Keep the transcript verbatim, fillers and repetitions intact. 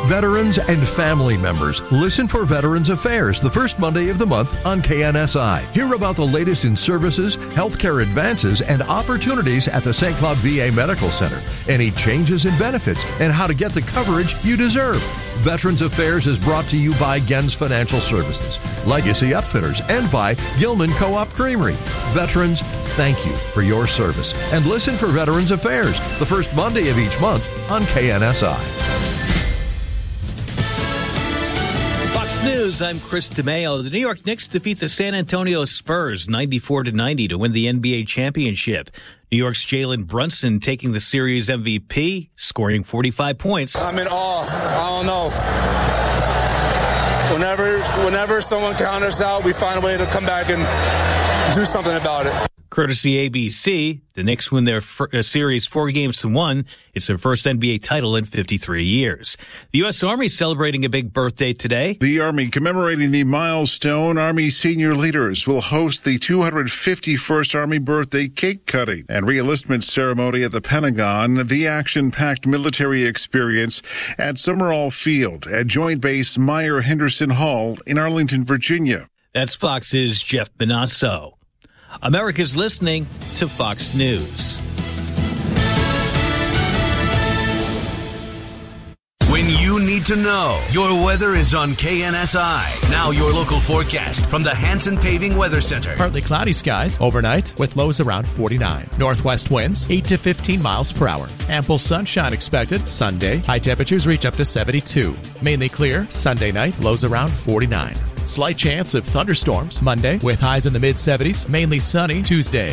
Veterans and family members, listen for Veterans Affairs the first Monday of the month on K N S I. Hear about the latest in services, healthcare advances, and opportunities at the Saint Cloud V A Medical Center. Any changes in benefits and how to get the coverage you deserve. Veterans Affairs is brought to you by Gens Financial Services, Legacy Upfitters, and by Gilman Co-op Creamery. Veterans, thank you for your service. And listen for Veterans Affairs the first Monday of each month on K N S I. News, I'm Chris DeMeo. The New York Knicks defeat the San Antonio Spurs ninety-four to ninety to win the N B A championship. New York's Jalen Brunson taking the series M V P, scoring forty-five points. I'm in awe. I don't know. Whenever, whenever someone counters out, we find a way to come back and do something about it. Courtesy A B C, the Knicks win their f- uh, series four games to one. It's their first N B A title in fifty-three years. The U S. Army is celebrating a big birthday today. The Army, commemorating the milestone, Army senior leaders will host the two hundred fifty-first Army birthday cake cutting and reenlistment ceremony at the Pentagon, the action-packed military experience at Summerall Field at Joint Base Meyer Henderson Hall in Arlington, Virginia. That's Fox's Jeff Benasso. America's listening to Fox News. When you need to know, your weather is on K N S I. Now your local forecast from the Hanson Paving Weather Center. Partly cloudy skies overnight with lows around forty-nine. Northwest winds eight to fifteen miles per hour. Ample sunshine expected Sunday. High temperatures reach up to seventy-two. Mainly clear Sunday night, lows around forty-nine. Slight chance of thunderstorms Monday with highs in the mid seventies. Mainly sunny Tuesday.